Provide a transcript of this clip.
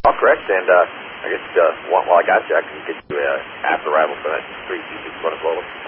all correct. And I guess while I got you, I can get you after arrival for that 326 Venezuela.